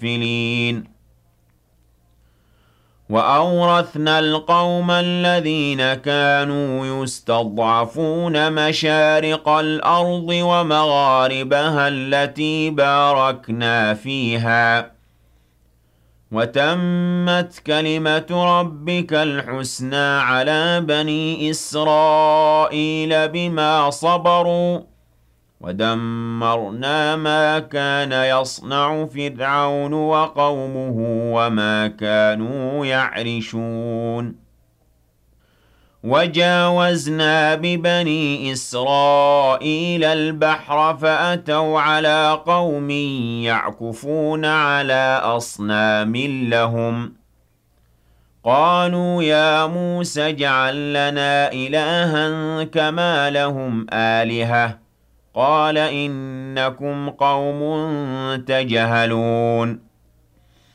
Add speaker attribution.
Speaker 1: السافلين وأورثنا القوم الذين كانوا يستضعفون مشارق الأرض ومغاربها التي باركنا فيها وتمت كلمة ربك الحسنى على بني إسرائيل بما صبروا ودمرنا ما كان يصنع فرعون وقومه وما كانوا يعرشون وجاوزنا ببني إسرائيل البحر فأتوا على قوم يعكفون على أصنام لهم قالوا يا موسى اجعل لنا إلها كما لهم آلهة قال إنكم قوم تجهلون